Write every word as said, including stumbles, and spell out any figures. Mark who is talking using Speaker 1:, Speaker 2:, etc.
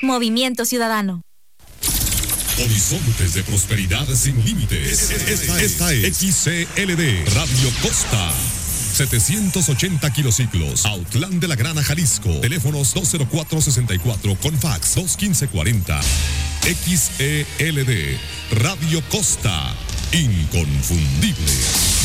Speaker 1: Movimiento Ciudadano.
Speaker 2: Horizontes de prosperidad sin límites. Esta, esta es X C L D Radio Costa. setecientos ochenta kilociclos, Autlán de la Grana, Jalisco. Teléfonos dos cero cuatro sesenta y cuatro con fax dos quince cuarenta. X E L D Radio Costa. Inconfundible.